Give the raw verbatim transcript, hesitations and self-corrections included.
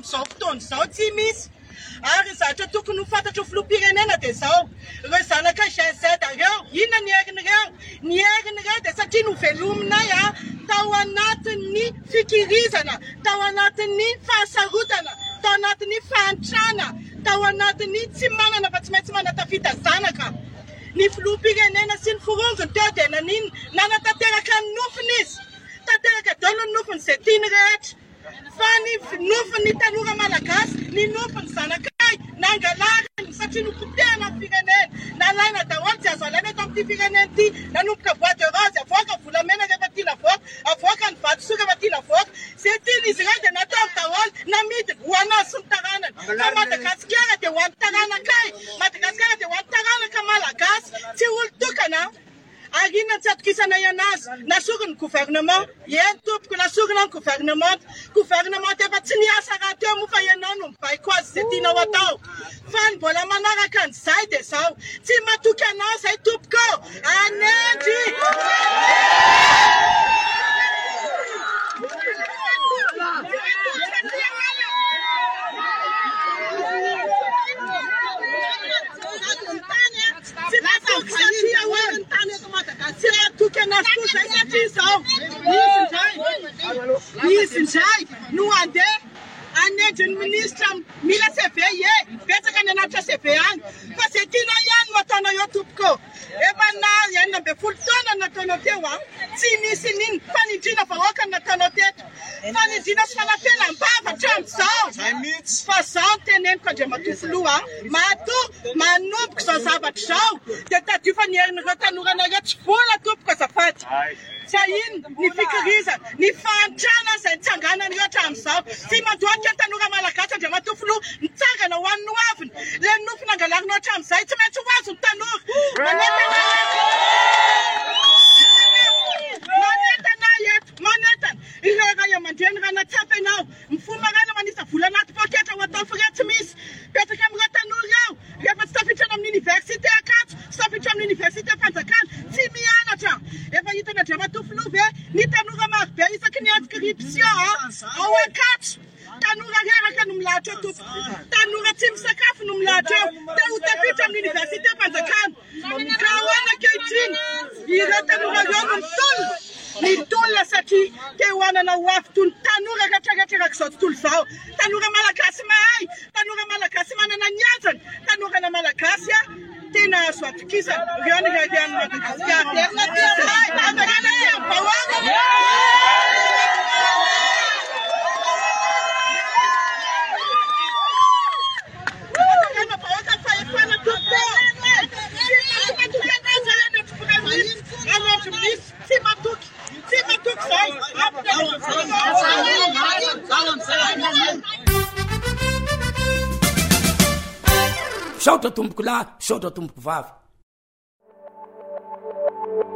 am'izao fotoana izao tsy misy ary zatra tokony ho fantatra filoham-pirenena dia izao ireo zanaka zezeta ireo inona ny herin'ireo ny herin'ireo dia satria novelominay a tao anatin'ny fikirizana tao anatin'ny fahasarotana tao anatin'ny fahantrana tao anatin'ny tsy manana fa tsy maintsy manatafita zanaka ny filoham-pirenena sy ny forongony teo dia nanino nanatanteraka ny nofiny izy tanteraka daholo ny nofiny izay tiany rehetra fa ny nofiny tanora malagasy ny nofiny zanakay nangalariny satria nopotehana ny firenena nalaina daholo tsy azo alaina eto amin'ity firenena ity nanomboka bois de rose avoaka volamena rehefa tia lavoaka avoaka ny vatosoa rehefa tia lavoaka izay tiany izy ireo dia natao daholo namidiny ho anazy sy ny taranany fa Madagasikara dia ho an'ny taranakay Madagasikara dia ho an'ny taranaka malagasy tsy olo-tokana ary inona tsy atokisana ianazy nasorony gouvernement eny tompoko nasorona ny gouvernement gouvernement efa tsy niasa raha teo moa fa ianao no mibaiko azy izay tianao atao fa ny mbola manaraka an'izay dia izao tsy matoky anao izay tompoko anendry Izy ndray no andeha anendry ny ministra mila C V e betsaka ny anatra C V any fa izay tianao ihany no ataonao eo tompoko efa na enina amby folo taona no nataonao teo a tsy misy niny fanindriana vahoaka no nataonao teto fanindriana sy falafelam-bava hatramin'izao fa izao no teneniko Andriamatofiloha mato manomboka izao zavatra izao dia tadio fa ny herin'ireo tanoranareo tsy vola tompoko azafady sa ino ny fikirizana ny fahantrana izay nitsanganany eo hatramin'izao tsy mandohatra ny tanora malagasy Andriamatofiloha nitsangana ho an'ny hoaviny le nofiny angalarinao hatramin'izay tsy maintsy ho azo ny tanora manentana manentana eto manentana ireo ray aman-dreny raha natsapa ianao mifomarana manisa vola anaty poketra ho atao firea tsy misy petraka amin'ireo tanora eo rehefa tsy tafitrana amin'ny université akato tsy tafitra amin'ny université fanjakana tsy mianatra efa hitana Andriamatofiloha ve ny tanora marobe isaky ny inscription ao akato tanora reraka no milahatra eo tompoko tanora tsy misakafo no milahatra eo te ho tafitra amin'ny université fanjakana ka ahoana ankehitriny ireo tanora ireo no mitolona mitolona satria te ho anana ho avy toy ny tanora rehetrarehetra izao tontolo izao tanora malagasy mahay tanora malagasy manana ny azany tanorana malagasy a tena azo atokisana ireo ny rehany Madagasikara Saotra tomboko lahy, saotra tomboko vavy.